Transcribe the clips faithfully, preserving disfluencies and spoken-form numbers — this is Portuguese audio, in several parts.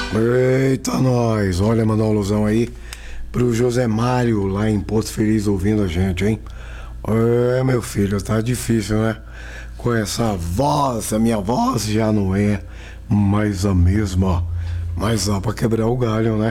Eita, nós! Olha, mandar uma alusão aí pro José Mário, lá em Porto Feliz, ouvindo a gente, hein? É, meu filho, tá difícil, né? Com essa voz, a minha voz já não é mais a mesma, mas dá pra quebrar o galho, né?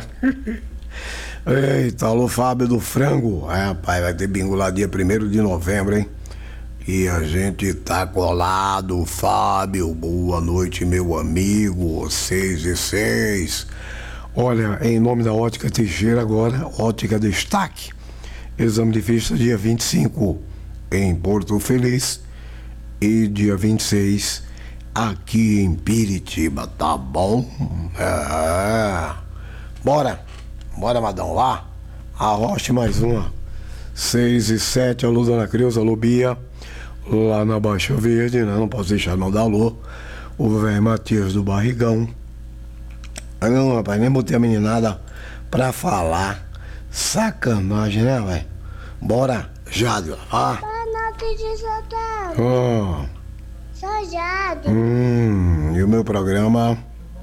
Eita, alô, Fábio do Frango. É, rapaz, vai ter bingo lá dia primeiro de novembro, hein? E a gente tá colado, Fábio. Boa noite, meu amigo. Seis e seis. Olha, em nome da Ótica Teixeira agora, Ótica Destaque. Exame de vista dia vinte e cinco em Porto Feliz e dia vinte e seis aqui em Piritiba, tá bom? É. Bora, bora, Madão, lá. Arroche mais uma. Seis e sete, alô, Dona Creuza, alô, Bia. Lá na Baixa Verde, né? Não posso deixar de mandar alô. O velho Matias do Barrigão. Ah, não, rapaz, nem botei a meninada pra falar. Sacanagem, né, velho? Bora, Jádio. Ah. Boa noite de Santana. Oh. Sou Jádio. Hum, e o meu programa?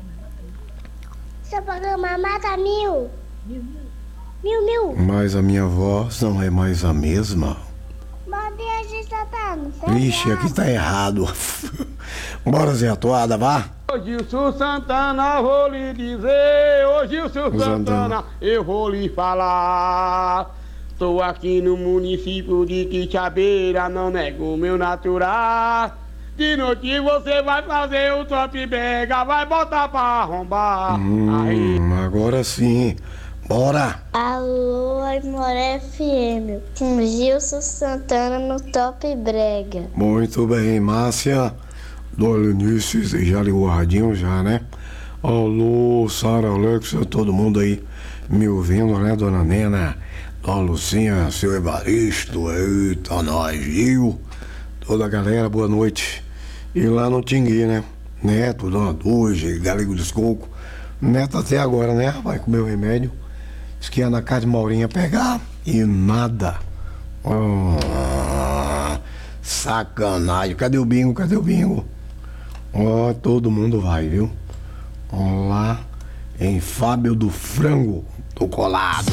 Seu programa mata mil. Mil, mil. Mas a minha voz não é mais a mesma. Bom dia de Santana. Vixe, aqui tá errado. Bora, Zé Atuada, vá. Ô Gilson Santana, vou lhe dizer, ô Gilson Santana, eu vou lhe falar. Tô aqui no município de Quixabeira, não nego o meu natural. De noite você vai fazer o top brega, vai botar pra arrombar. Hum, Aí. agora sim. Bora. Alô, Aimoré F M, com Gilson Santana no Top Brega. Muito bem, Márcia. Dona Eunice, você já ligou o radinho já, né? Alô, Sara, Alexa, todo mundo aí me ouvindo, né, Dona Nena? Dona Lucinha, seu Evaristo, eita, nós, viu? Toda a galera, boa noite. E lá no Tingui, né? Neto, Dona Duge, Galego dos Coco. Neto até agora, né? Vai comer o remédio. Diz que ia na casa de Maurinha pegar e nada. Oh, sacanagem. Cadê o bingo? Cadê o bingo? Ó, oh, todo mundo vai, viu? Lá em Fábio do Frango, tô colado.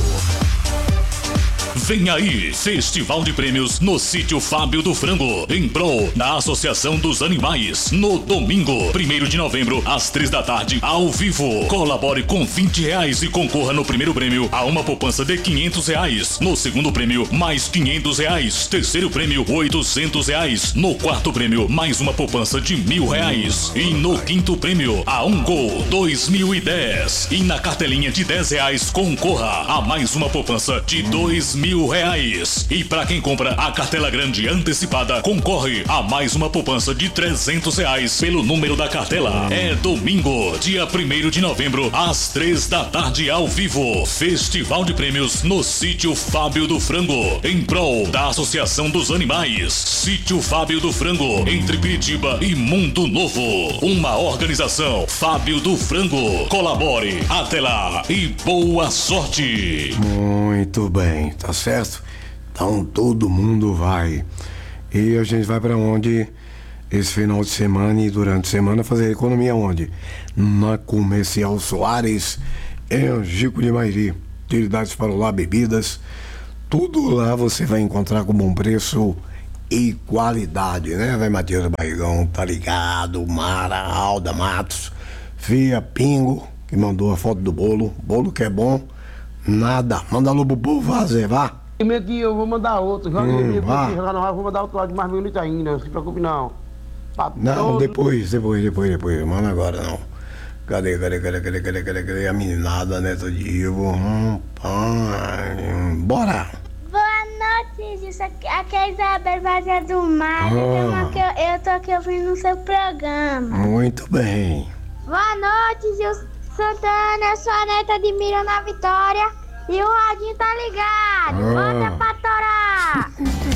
Vem aí, Festival de Prêmios no Sítio Fábio do Frango, em prol da Associação dos Animais, no domingo, primeiro de novembro, às três da tarde, ao vivo. Colabore com vinte reais e concorra no primeiro prêmio a uma poupança de quinhentos reais. No segundo prêmio, mais quinhentos reais. Terceiro prêmio, oitocentos reais. No quarto prêmio, mais uma poupança de mil reais. E no quinto prêmio, a um gol dois mil e dez. E na cartelinha de dez reais, concorra a mais uma poupança de dois mil reais. E para quem compra a cartela grande antecipada, concorre a mais uma poupança de trezentos reais pelo número da cartela. É domingo, dia primeiro de novembro, às três da tarde, ao vivo. Festival de Prêmios no Sítio Fábio do Frango, em prol da Associação dos Animais. Sítio Fábio do Frango, entre Piritiba e Mundo Novo. Uma organização Fábio do Frango. Colabore. Até lá e boa sorte. Muito bem, tá certo? Então todo mundo vai. E a gente vai pra onde? Esse final de semana e durante a semana fazer economia onde? Na Comercial Soares, em Angico de Mairi. Utilidades para o lar, bebidas. Tudo lá você vai encontrar com bom preço e qualidade, né? Vai Matias Barrigão, tá ligado? Mara, Alda Matos, Fia Pingo, que mandou a foto do bolo. Bolo que é bom. Nada. Manda alô pro povo, Zé, vá. Que eu vou mandar outro, joga Hum, hum, vá. jogar no ar, vou mandar outro áudio mais bonito ainda, não se preocupe não. Pra Não, todo- depois, depois, depois, depois. Manda agora não. Cadê, cadê, cadê, cadê, cadê, cadê, cadê a meninada, Neto de Ivo? Hum, pai. Bora! Boa noite, Gilson. Aqui é a Isabel Vazia do Mar. Ah. Aqui, eu, eu tô aqui ouvindo o seu programa. Muito bem. Boa noite, Gilson Santana. Eu sou a neta de Miriam na Vitória. E o radinho tá ligado. Ah. Bota pra torar.